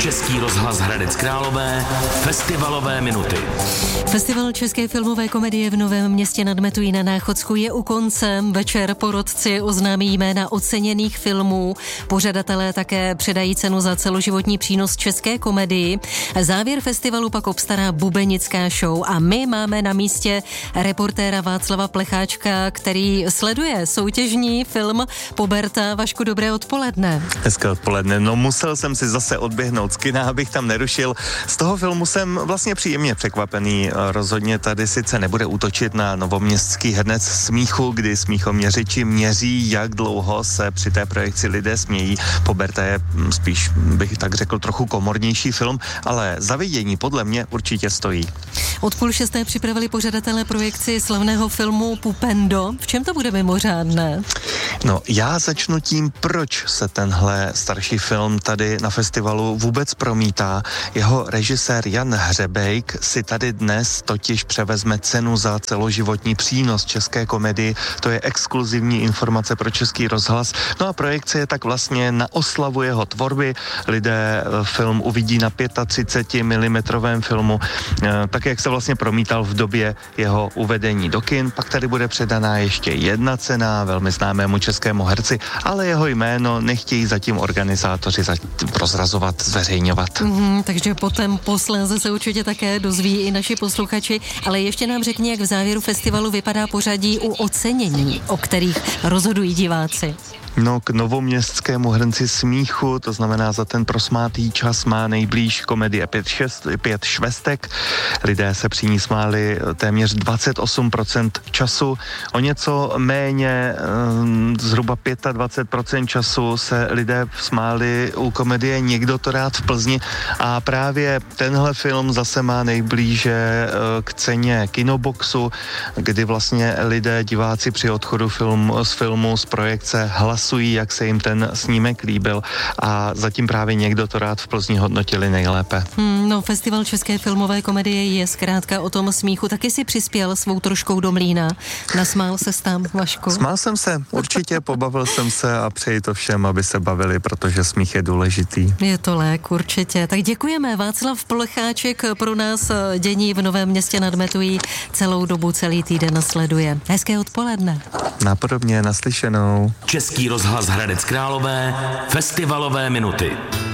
Český rozhlas Hradec Králové, festivalové minuty. Festival české filmové komedie v Novém Městě nad Metují na Náchodsku je u konce. Večer porotci oznámí jména oceněných filmů. Pořadatelé také předají cenu za celoživotní přínos české komedii. Závěr festivalu pak obstará bubenická show a my máme na místě reportéra Václava Plecháčka, který sleduje soutěžní film Puberta. Vašku, dobré odpoledne. Hezké odpoledne. No, musel jsem si zase odběhnout z kina, abych tam nerušil. Z toho filmu jsem vlastně příjemně překvapený. Rozhodně tady sice nebude útočit na novoměstský hrnec smíchu, kdy smíchoměřiči měří, jak dlouho se při té projekci lidé smějí. Puberta je spíš, bych tak řekl, trochu komornější film, ale za vidění podle mě určitě stojí. Od 5:30 připravili pořadatelé projekci slavného filmu Pupendo. V čem to bude mimořádné? No, já začnu tím, proč se tenhle starší film tady na festivalu vůbec promítá. Jeho režisér Jan Hřebejk si tady dnes totiž převezme cenu za celoživotní přínos české komedii. To je exkluzivní informace pro Český rozhlas. No a projekce je tak vlastně na oslavu jeho tvorby. Lidé film uvidí na 35 mm filmu, tak jak se vlastně promítal v době jeho uvedení do kin. Pak tady bude předaná ještě jedna cena velmi známému českému herci, ale jeho jméno nechtějí zatím organizátoři prozrazovat, zveřejňovat. Takže potom posléze se určitě také dozví i naši posluchači, ale ještě nám řekni, jak v závěru festivalu vypadá pořadí u ocenění, o kterých rozhodují diváci. No, k novoměstskému hrnci smíchu, to znamená za ten prosmátý čas má nejblíž komedie 5 švestek. Lidé se při ní smáli téměř 28% času. O něco méně, zhruba 25% času se lidé smáli u komedie Někdo to rád v Plzni a právě tenhle film zase má nejblíže k ceně Kinoboxu, kdy vlastně lidé, diváci při odchodu z projekce hlasují, jak se jim ten snímek líbil a zatím právě Někdo to rád v Plzni hodnotili nejlépe. No, festival české filmové komedie je zkrátka o tom smíchu. Taky si přispěl svou troškou do mlýna. Nasmál se tam, Vašku? Smál jsem se, určitě pobavil jsem se a přeji to všem, aby se bavili, protože smích je důležitý. Je to lék, určitě. Tak děkujeme. Václav Plecháček pro nás dění v Novém Městě nad Metují celou dobu, celý týden sleduje. Hezké odpoledne. Napodobně, naslyšenou. Český rozhlas Hradec Králové, festivalové minuty.